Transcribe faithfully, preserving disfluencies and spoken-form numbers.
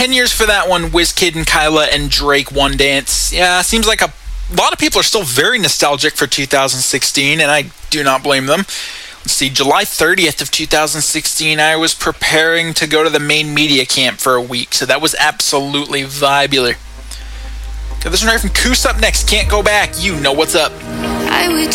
ten years for that one. WizKid and Kyla and Drake, One Dance. Yeah, seems like a lot of people are still very nostalgic for two thousand sixteen, and I do not blame them. Let's see, July thirtieth of two thousand sixteen, I was preparing to go to the main media camp for a week, so that was absolutely vibular. Got this one right from Koos up next. Can't Go Back. You know what's up. I would